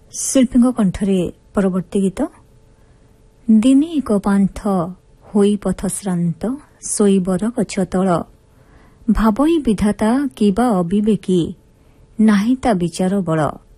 ଶିଳ୍ପୀଙ୍କ କଣ୍ଠରେ ପରବର୍ତ୍ତୀ ଗୀତ। ଦିନେ ଏକ ପାନ୍ଥ ହୋଇ ପଥଶ୍ରାନ୍ତ ଶୋଇବର ଗଛ ତଳ ଭାବଇ ବିଧାତା କିବା ଅବିବେକୀ ନାହିଁ ତା ବିଚାର ବଳ